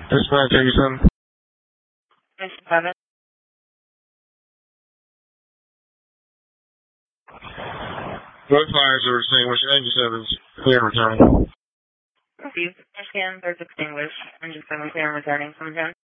Dispatch 87. 57. Both fires are extinguished. 87's clear and returning. Received. Fire scans are extinguished. Engine 7 clear and returning from 10.